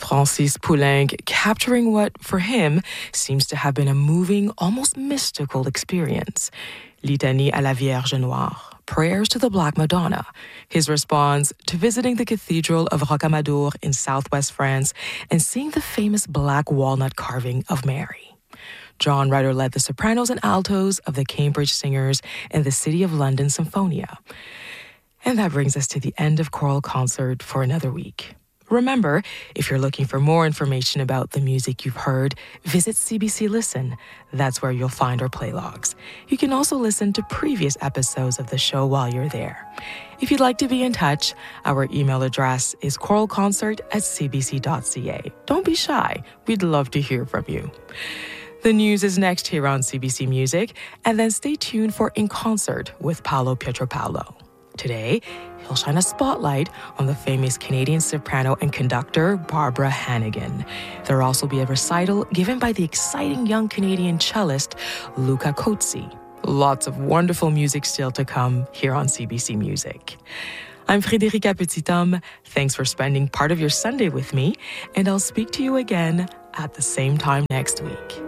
Francis Poulenc capturing what, for him, seems to have been a moving, almost mystical experience. Litanie à la Vierge Noire, prayers to the Black Madonna. His response to visiting the Cathedral of Rocamadour in southwest France and seeing the famous black walnut carving of Mary. John Rutter led the sopranos and altos of the Cambridge Singers and the City of London Symphonia. And that brings us to the end of Choral Concert for another week. Remember, if you're looking for more information about the music you've heard, visit CBC Listen. That's where you'll find our play logs. You can also listen to previous episodes of the show while you're there. If you'd like to be in touch, our email address is choralconcert@cbc.ca. Don't be shy. We'd love to hear from you. The news is next here on CBC Music, and then stay tuned for In Concert with Paolo Pietropaulo. Today, he'll shine a spotlight on the famous Canadian soprano and conductor Barbara Hannigan. There'll also be a recital given by the exciting young Canadian cellist Luca Cozzi. Lots of wonderful music still to come here on CBC Music. I'm Frédérica Petithomme. Thanks for spending part of your Sunday with me, and I'll speak to you again at the same time next week.